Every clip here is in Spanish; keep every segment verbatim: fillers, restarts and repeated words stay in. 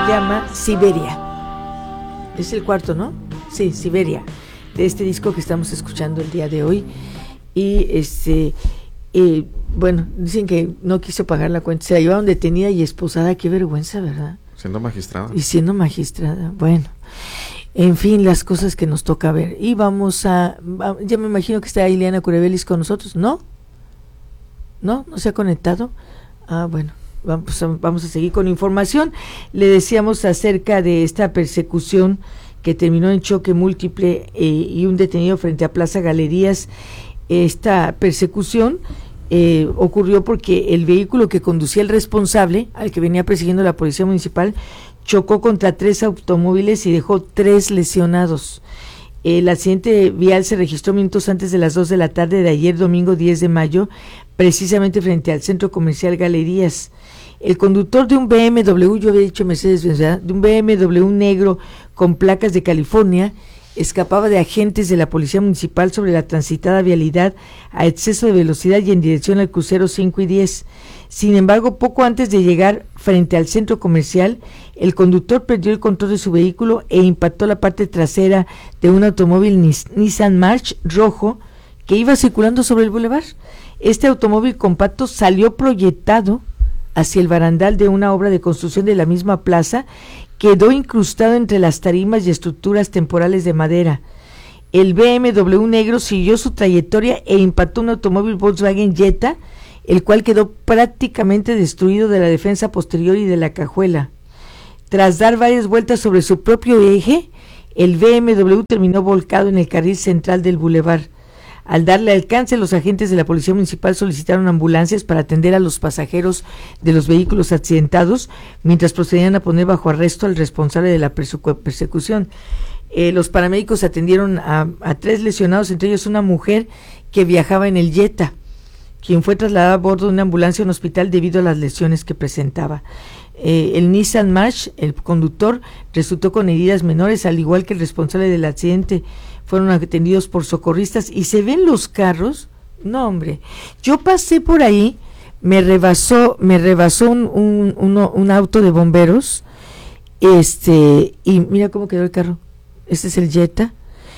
llama Siberia. Es el cuarto, ¿no? Sí, Siberia, de este disco que estamos escuchando el día de hoy. Y este, eh, bueno, dicen que no quiso pagar la cuenta, se la llevaron detenida y esposada, qué vergüenza, ¿verdad? Siendo magistrada. Y siendo magistrada, bueno. En fin, las cosas que nos toca ver. Y vamos a, ya me imagino que está Ileana Curebelis con nosotros, ¿no? ¿No? ¿No se ha conectado? Ah, bueno. Vamos a, vamos a seguir con información. Le decíamos acerca de esta persecución que terminó en choque múltiple eh, y un detenido frente a Plaza Galerías. Esta persecución eh, ocurrió porque el vehículo que conducía el responsable, al que venía persiguiendo la policía municipal, chocó contra tres automóviles y dejó tres lesionados. El accidente vial se registró minutos antes de las dos de la tarde de ayer, domingo diez de mayo, precisamente frente al centro comercial Galerías. El conductor de un B M W, yo había dicho Mercedes-Benz, ¿verdad? De un B M W negro con placas de California, escapaba de agentes de la Policía Municipal sobre la transitada vialidad a exceso de velocidad y en dirección al crucero cinco y diez. Sin embargo, poco antes de llegar frente al centro comercial, el conductor perdió el control de su vehículo e impactó la parte trasera de un automóvil Nissan March rojo que iba circulando sobre el bulevar. Este automóvil compacto salió proyectado hacia el barandal de una obra de construcción de la misma plaza, quedó incrustado entre las tarimas y estructuras temporales de madera. El B M W negro siguió su trayectoria e impactó un automóvil Volkswagen Jetta, el cual quedó prácticamente destruido de la defensa posterior y de la cajuela. Tras dar varias vueltas sobre su propio eje, el B M W terminó volcado en el carril central del bulevar. Al darle alcance, los agentes de la Policía Municipal solicitaron ambulancias para atender a los pasajeros de los vehículos accidentados, mientras procedían a poner bajo arresto al responsable de la persecu- persecución. Eh, los paramédicos atendieron a, a tres lesionados, entre ellos una mujer que viajaba en el Jetta, quien fue trasladada a bordo de una ambulancia a un hospital debido a las lesiones que presentaba. Eh, el Nissan March, el conductor, resultó con heridas menores, al igual que el responsable del accidente. Fueron atendidos por socorristas y se ven los carros. No, hombre, yo pasé por ahí, me rebasó, me rebasó un, un, uno, un auto de bomberos, este, y mira cómo quedó el carro. Este es el Jetta,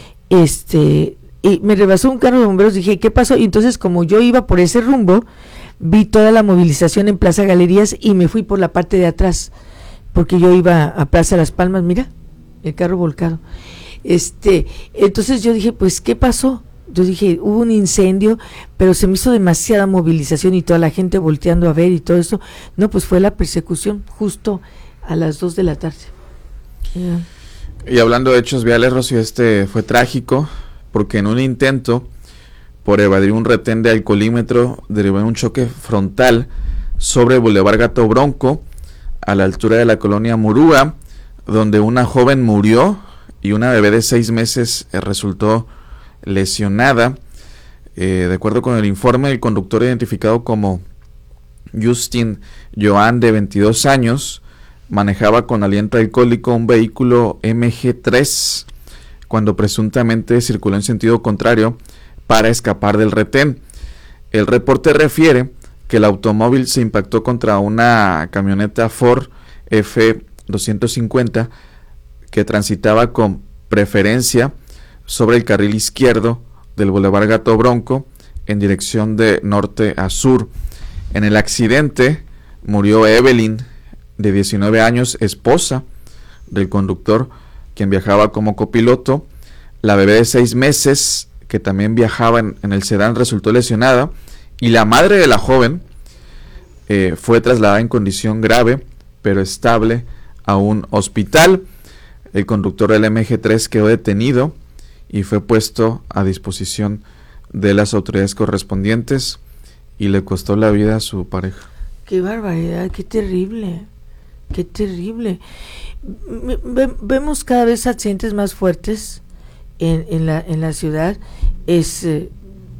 este, y me rebasó un carro de bomberos. Dije, ¿qué pasó? Y entonces, como yo iba por ese rumbo, vi toda la movilización en Plaza Galerías y me fui por la parte de atrás, porque yo iba a Plaza Las Palmas. Mira, el carro volcado. Este, entonces yo dije, pues, ¿qué pasó? Yo dije, hubo un incendio, pero se me hizo demasiada movilización y toda la gente volteando a ver y todo eso. No, pues fue la persecución justo a las dos de la tarde. Yeah. Y hablando de hechos viales, Rocío, este fue trágico, porque en un intento por evadir un retén de alcoholímetro derivó en un choque frontal sobre el Boulevard Gato Bronco, a la altura de la colonia Murúa, donde una joven murió y una bebé de seis meses eh, resultó lesionada. Eh, de acuerdo con el informe, el conductor identificado como Justin Joan, de veintidós años, manejaba con aliento alcohólico un vehículo M G tres cuando presuntamente circuló en sentido contrario para escapar del retén. El reporte refiere que el automóvil se impactó contra una camioneta Ford F doscientos cincuenta que transitaba con preferencia sobre el carril izquierdo del Boulevard Gato Bronco en dirección de norte a sur. En el accidente murió Evelyn, de diecinueve años, esposa del conductor, quien viajaba como copiloto. La bebé de seis meses, que también viajaba en, en el sedán, resultó lesionada, y la madre de la joven eh, fue trasladada en condición grave, pero estable, a un hospital. El conductor del M G tres quedó detenido y fue puesto a disposición de las autoridades correspondientes y le costó la vida a su pareja. Qué barbaridad, qué terrible, qué terrible. Ve, vemos cada vez accidentes más fuertes en, en, la, en la ciudad. Es, eh,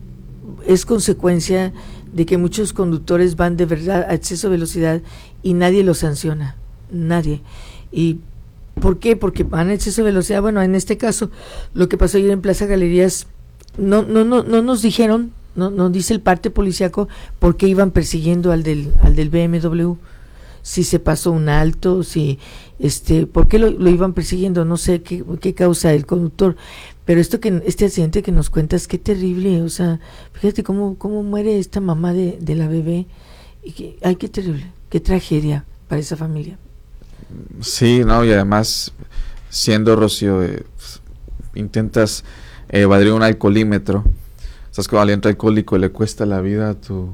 es consecuencia de que muchos conductores van de verdad a exceso de velocidad y nadie los sanciona, nadie. ¿Y por qué? Porque van a exceso de velocidad. Bueno, en este caso, lo que pasó ayer en Plaza Galerías, no, no, no, no nos dijeron, no, no dice el parte policiaco por qué iban persiguiendo al del, al del B M W. si se pasó un alto, si, este, por qué lo, lo iban persiguiendo, no sé qué, qué causa el conductor, pero esto que, este accidente que nos cuentas, qué terrible, o sea, fíjate cómo, cómo muere esta mamá de, de la bebé, y que, ay, qué terrible, qué tragedia para esa familia. Sí, no, y además, siendo Rocío, eh, intentas evadir un alcoholímetro, estás con aliento alcohólico y le cuesta la vida a tu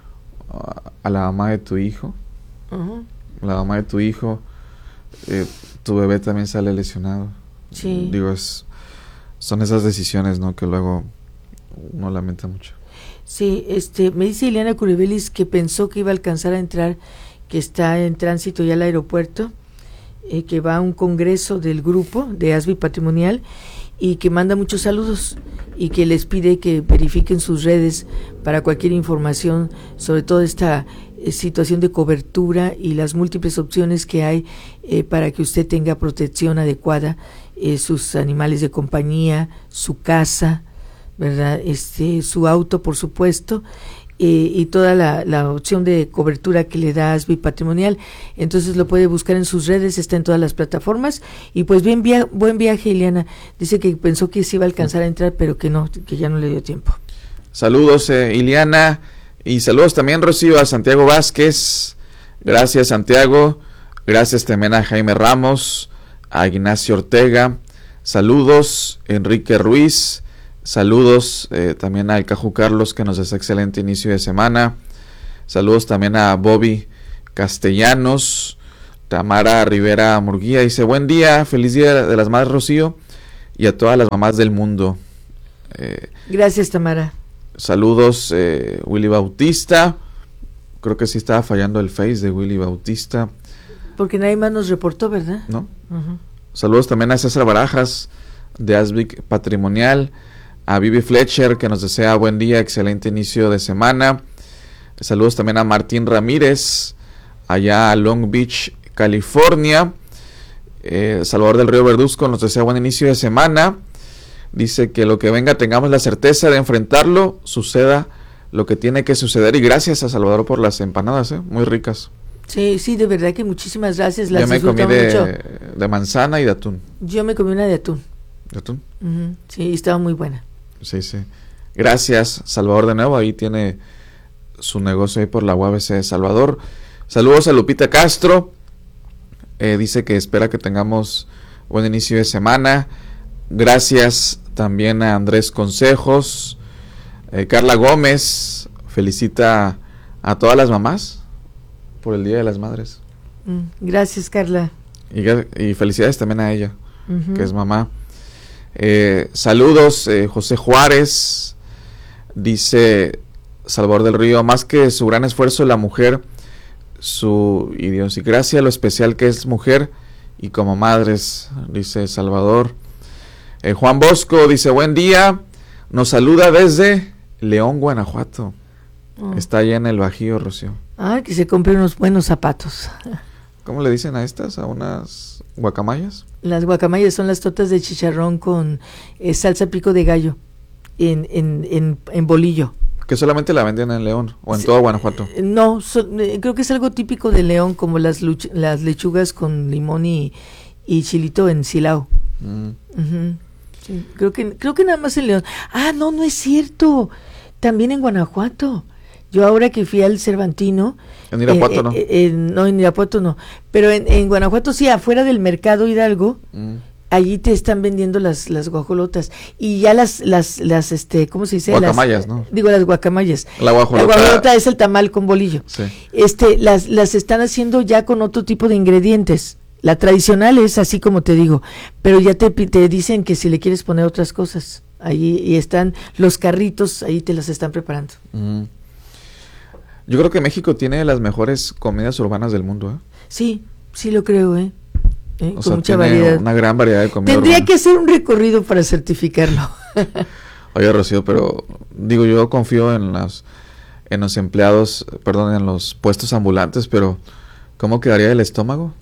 a la mamá de tu hijo, uh-huh. la mamá de tu hijo, eh, tu bebé también sale lesionado. Sí. Digo, es, son esas decisiones, ¿no?, que luego uno lamenta mucho. Sí, este, me dice Ileana Curebelis que pensó que iba a alcanzar a entrar, que está en tránsito ya al aeropuerto, eh, que va a un congreso del grupo de ASBI Patrimonial y que manda muchos saludos y que les pide que verifiquen sus redes para cualquier información sobre toda esta eh, situación de cobertura y las múltiples opciones que hay eh, para que usted tenga protección adecuada, eh, sus animales de compañía, su casa, ¿verdad? Este, su auto, por supuesto, eh, y toda la, la opción de cobertura que le da ASBI Patrimonial. Entonces lo puede buscar en sus redes, está en todas las plataformas. Y pues bien, via- buen viaje, Ileana. Dice que pensó que se iba a alcanzar a entrar, pero que no, que ya no le dio tiempo. Saludos, eh, Ileana, y saludos también, Rocío, a Santiago Vázquez. Gracias, Santiago. Gracias también a Jaime Ramos, a Ignacio Ortega. Saludos, Enrique Ruiz. Saludos eh, también a El Caju Carlos, que nos desea excelente inicio de semana. Saludos también a Bobby Castellanos. Tamara Rivera Murguía dice: buen día, feliz día de las madres, Rocío, y a todas las mamás del mundo. Eh, Gracias, Tamara. Saludos, eh, Willy Bautista. Creo que sí estaba fallando el Face de Willy Bautista. Porque nadie más nos reportó, ¿verdad? ¿No? Uh-huh. Saludos también a César Barajas de ASBI Patrimonial. A Vivi Fletcher, que nos desea buen día, excelente inicio de semana. Saludos también a Martín Ramírez, allá a Long Beach, California. eh, Salvador del Río Verduzco nos desea buen inicio de semana. Dice que lo que venga tengamos la certeza de enfrentarlo, suceda lo que tiene que suceder. Y gracias a Salvador por las empanadas, ¿eh? Muy ricas. Sí, sí, de verdad que muchísimas gracias. Las Yo me comí disfrutamos mucho. de, de manzana y de atún. Yo me comí una de atún. ¿De atún? Uh-huh. Sí, estaba muy buena. Sí, sí. Gracias, Salvador, de nuevo. Ahí tiene su negocio ahí por la U A B C de Salvador. Saludos a Lupita Castro. Eh, dice que espera que tengamos buen inicio de semana. Gracias también a Andrés Consejos. Eh, Carla Gómez felicita a todas las mamás por el Día de las Madres. Mm, gracias, Carla. Y, y felicidades también a ella, uh-huh. que es mamá. Eh, saludos, eh, José Juárez. Dice Salvador del Río: más que su gran esfuerzo, la mujer, su idiosincrasia, lo especial que es mujer y como madres, dice Salvador. eh, Juan Bosco dice: buen día, nos saluda desde León, Guanajuato. oh. Está allá en el Bajío, Rocío. Ah, que se compre unos buenos zapatos. ¿Cómo le dicen a estas? ¿A unas guacamayas? Las guacamayas son las tortas de chicharrón con eh, salsa pico de gallo en, en, en, en bolillo. Que solamente la venden en León o en sí, todo Guanajuato. Eh, no, so, eh, creo que es algo típico de León, como las, luch- las lechugas con limón y, y chilito en Silao. Mm. Uh-huh. Sí, creo que creo que nada más en León. Ah, no, no es cierto. También en Guanajuato. Yo ahora que fui al Cervantino... En Irapuato, eh, ¿no? Eh, eh, no, en Irapuato no. Pero en, en Guanajuato sí, afuera del mercado Hidalgo, mm. allí te están vendiendo las, las guajolotas. Y ya las, las, las, este, ¿cómo se dice? Guacamayas, las, ¿no? Digo, las guacamayas. La guajolota. La guajolota es el tamal con bolillo. Sí. Este, las, las están haciendo ya con otro tipo de ingredientes. La tradicional es así como te digo, pero ya te, te dicen que si le quieres poner otras cosas, ahí y están los carritos, ahí te las están preparando. Mm. Yo creo que México tiene las mejores comidas urbanas del mundo, ¿eh? Sí, sí lo creo, ¿eh? ¿Eh? O Con sea, mucha tiene variedad. Una gran variedad de comida Tendría urbana. que hacer un recorrido para certificarlo. Oye, Rocío, pero digo, yo confío en las en los empleados, perdón, en los puestos ambulantes, pero ¿cómo quedaría el estómago?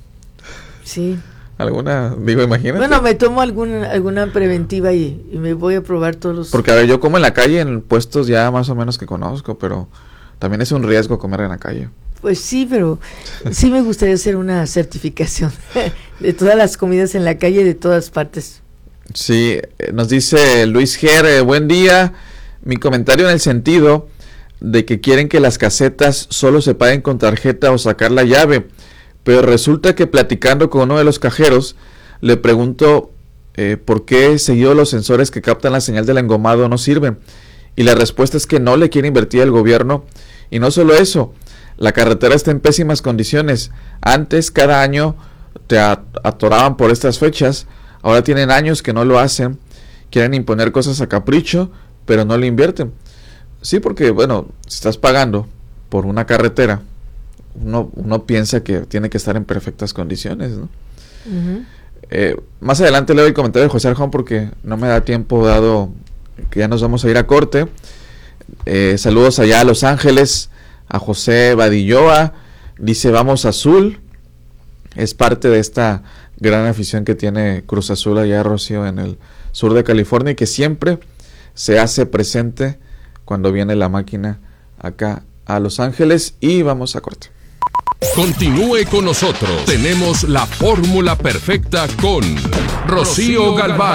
Sí. ¿Alguna? Digo, imagínate. Bueno, me tomo alguna, alguna preventiva y, y me voy a probar todos los... Porque, a ver, yo como en la calle, en puestos ya más o menos que conozco, pero también es un riesgo comer en la calle. Pues sí, pero sí me gustaría hacer una certificación de todas las comidas en la calle de todas partes. Sí, nos dice Luis Ger, eh, buen día. Mi comentario en el sentido de que quieren que las casetas solo se paguen con tarjeta o sacar la llave, pero resulta que platicando con uno de los cajeros le pregunto eh, por qué seguido los sensores que captan la señal del engomado no sirven, y la respuesta es que no le quiere invertir el gobierno. Y no solo eso, la carretera está en pésimas condiciones. Antes cada año te atoraban por estas fechas, ahora tienen años que no lo hacen, quieren imponer cosas a capricho, pero no le invierten. Sí, porque bueno, si estás pagando por una carretera, uno, uno piensa que tiene que estar en perfectas condiciones, ¿no? Uh-huh. Eh, más adelante leo el comentario de José Arjón porque no me da tiempo, dado que ya nos vamos a ir a corte. Eh, saludos allá a Los Ángeles, a José Badilloa, dice vamos Azul, es parte de esta gran afición que tiene Cruz Azul allá, Rocío, en el sur de California, y que siempre se hace presente cuando viene la máquina acá a Los Ángeles. Y vamos a corte. Continúe con nosotros, tenemos la fórmula perfecta con Rocío Galván.